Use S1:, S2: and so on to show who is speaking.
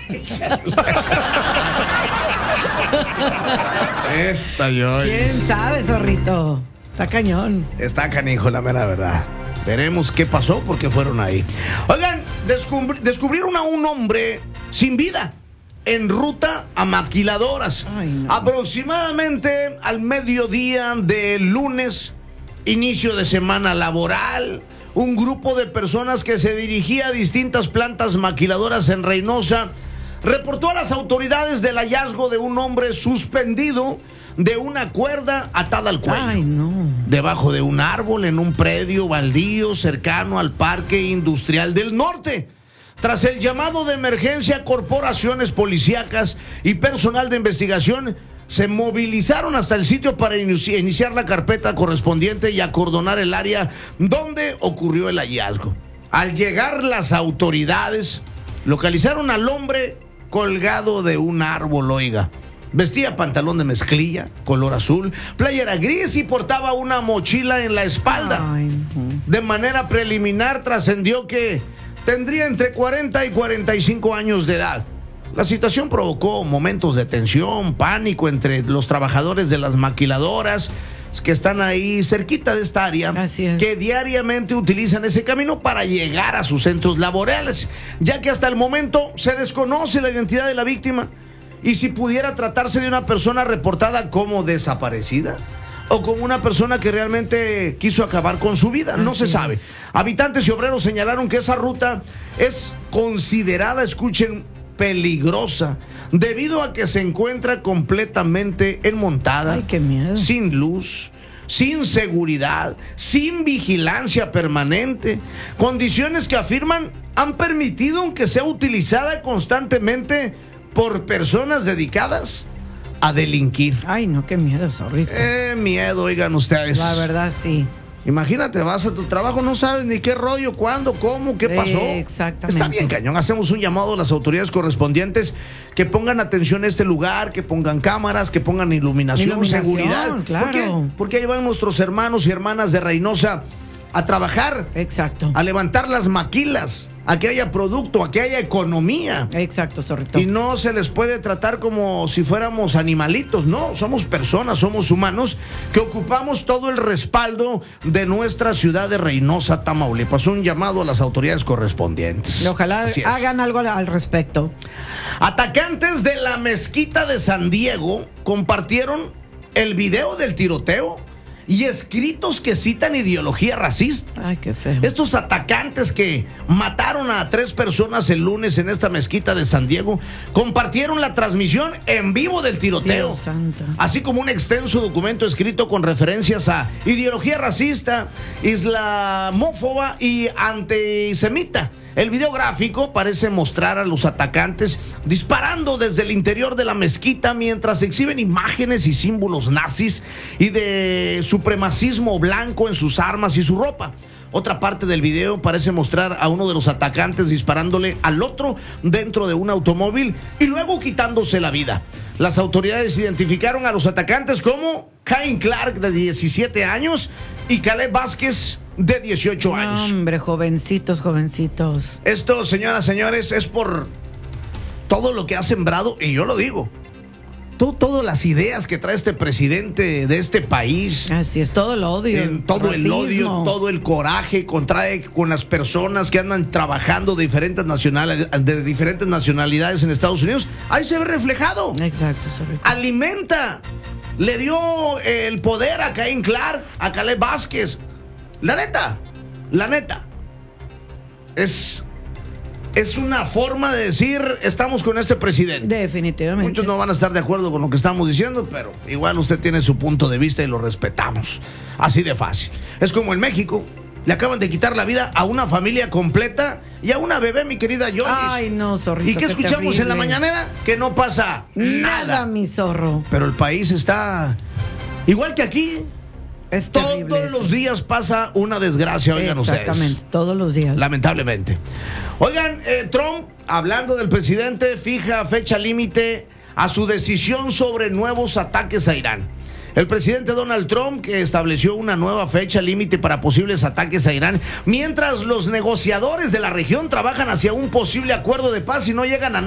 S1: Esta yo.
S2: ¿Quién sabe, zorrito? Está cañón.
S1: Está canijo, la mera verdad. Veremos qué pasó porque fueron ahí. Oigan, descubrieron a un hombre sin vida en ruta a maquiladoras.
S2: Ay, no.
S1: Aproximadamente al mediodía del lunes, inicio de semana laboral, un grupo de personas que se dirigía a distintas plantas maquiladoras en Reynosa reportó a las autoridades del hallazgo de un hombre suspendido de una cuerda atada al cuello.
S2: Ay, no.
S1: Debajo de un árbol en un predio baldío cercano al Parque Industrial del Norte. Tras el llamado de emergencia, corporaciones policíacas y personal de investigación se movilizaron hasta el sitio para iniciar la carpeta correspondiente y acordonar el área donde ocurrió el hallazgo. Al llegar las autoridades, localizaron al hombre colgado de un árbol, oiga. Vestía pantalón de mezclilla, color azul, playera gris y portaba una mochila en la espalda.
S2: Ay, no.
S1: De manera preliminar trascendió que tendría entre 40 y 45 años de edad. La situación provocó momentos de tensión, pánico entre los trabajadores de las maquiladoras que están ahí cerquita de esta área,
S2: Así es.
S1: que diariamente utilizan ese camino para llegar a sus centros laborales, ya que hasta el momento se desconoce la identidad de la víctima y si pudiera tratarse de una persona reportada como desaparecida o como una persona que realmente quiso acabar con su vida, no se sabe. Habitantes y obreros señalaron que esa ruta es considerada, escuchen, peligrosa, debido a que se encuentra completamente enmontada.
S2: Ay, qué miedo.
S1: Sin luz, sin seguridad, sin vigilancia permanente, condiciones que afirman han permitido que sea utilizada constantemente por personas dedicadas a delinquir.
S2: Ay, no, qué miedo, zorrito.
S1: Miedo, oigan ustedes.
S2: La verdad, sí.
S1: Imagínate, vas a tu trabajo, no sabes ni qué rollo, cuándo, cómo, qué pasó.
S2: Exactamente.
S1: Está bien, cañón. Hacemos un llamado a las autoridades correspondientes que pongan atención a este lugar, que pongan cámaras, que pongan iluminación, seguridad.
S2: Claro.
S1: ¿Por qué? Porque ahí van nuestros hermanos y hermanas de Reynosa a trabajar,
S2: Exacto.
S1: a levantar las maquilas, a que haya producto, a que haya economía.
S2: Exacto, zorrito.
S1: Y no se les puede tratar como si fuéramos animalitos, no, somos personas, somos humanos que ocupamos todo el respaldo de nuestra ciudad de Reynosa, Tamaulipas. Un llamado a las autoridades correspondientes.
S2: Ojalá
S1: Así es.
S2: hagan algo al respecto.
S1: Atacantes de la mezquita de San Diego compartieron el video del tiroteo y escritos que citan ideología racista.
S2: Ay, qué feo.
S1: Estos atacantes que mataron a 3 personas el lunes en esta mezquita de San Diego compartieron la transmisión en vivo del tiroteo,
S2: Dios santo.
S1: así como un extenso documento escrito con referencias a ideología racista, islamófoba y antisemita. El video gráfico parece mostrar a los atacantes disparando desde el interior de la mezquita mientras exhiben imágenes y símbolos nazis y de supremacismo blanco en sus armas y su ropa. Otra parte del video parece mostrar a uno de los atacantes disparándole al otro dentro de un automóvil y luego quitándose la vida. Las autoridades identificaron a los atacantes como Cain Clark, de 17 años, y Caleb Vázquez, de 18 años.
S2: Hombre, jovencitos.
S1: Esto, señoras, señores, es por todo lo que ha sembrado, y yo lo digo, todas las ideas que trae este presidente de este país.
S2: Así es, todo el odio.
S1: Todo el
S2: racismo.
S1: odio, todo el coraje contrae con las personas que andan trabajando de diferentes nacionalidades en Estados Unidos. Ahí se ve reflejado.
S2: Exacto, zorrito.
S1: Alimenta. Le dio el poder a Cain Clark, a Caleb Vázquez. La neta, es una forma de decir, estamos con este presidente.
S2: Definitivamente.
S1: Muchos no van a estar de acuerdo con lo que estamos diciendo, pero igual usted tiene su punto de vista y lo respetamos. Así de fácil. Es como en México, le acaban de quitar la vida a una familia completa y a una bebé, mi querida Yolis.
S2: Ay, no, zorrito.
S1: ¿Y qué escuchamos en la mañanera? Que no pasa
S2: Nada, mi zorro.
S1: Pero el país está igual que aquí.
S2: Es terrible
S1: Todos
S2: eso.
S1: los días pasa una desgracia, oigan ustedes.
S2: Exactamente, todos los días.
S1: Lamentablemente. Oigan, Trump, hablando del presidente, fija fecha límite a su decisión sobre nuevos ataques a Irán. El presidente Donald Trump, que estableció una nueva fecha límite para posibles ataques a Irán, mientras los negociadores de la región trabajan hacia un posible acuerdo de paz y no llegan a